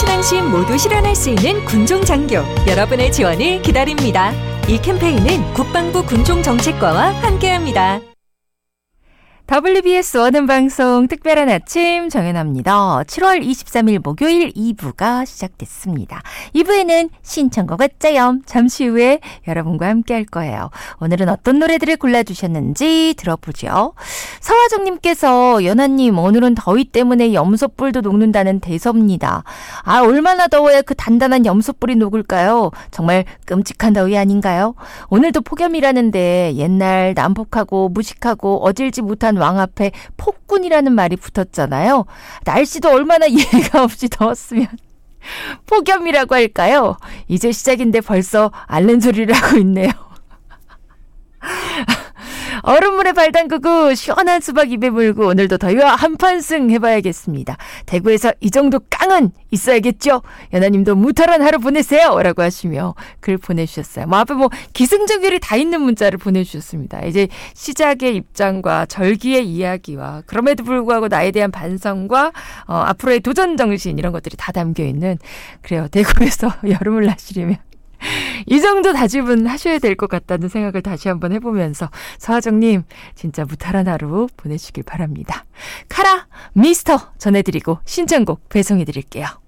신앙심 모두 실현할 수 있는 군종장교 여러분의 지원을 기다립니다. 이 캠페인은 국방부 군종정책과와 함께합니다. WBS 원음방송 특별한 아침 정연아입니다. 7월 23일 목요일 2부가 시작됐습니다. 2부에는 신청곡 어짜요? 잠시 후에 여러분과 함께 할 거예요. 오늘은 어떤 노래들을 골라주셨는지 들어보죠. 서화정님께서 연아님 오늘은 더위 때문에 염소뿔도 녹는다는 대서입니다. 얼마나 더워야 그 단단한 염소뿔이 녹을까요? 정말 끔찍한 더위 아닌가요? 오늘도 폭염이라는데 옛날 난폭하고 무식하고 어질지 못한 왕 앞에 폭군이라는 말이 붙었잖아요. 날씨도 얼마나 이해가 없이 더웠으면 폭염이라고 할까요? 이제 시작인데 벌써 앓는 소리를 하고 있네요. 얼음물에 발 담그고 시원한 수박 입에 물고 오늘도 더위와 한판승 해봐야겠습니다. 대구에서 이 정도 깡은 있어야겠죠? 연아님도 무탈한 하루 보내세요 라고 하시며 글 보내주셨어요. 앞에 기승전결이 다 있는 문자를 보내주셨습니다. 이제 시작의 입장과 절기의 이야기와 그럼에도 불구하고 나에 대한 반성과 앞으로의 도전 정신 이런 것들이 다 담겨있는, 그래요, 대구에서 여름을 나시려면 이 정도 다짐은 하셔야 될 것 같다는 생각을 다시 한번 해보면서 서하정님 진짜 무탈한 하루 보내시길 바랍니다. 카라 미스터 전해드리고 신청곡 배송해드릴게요.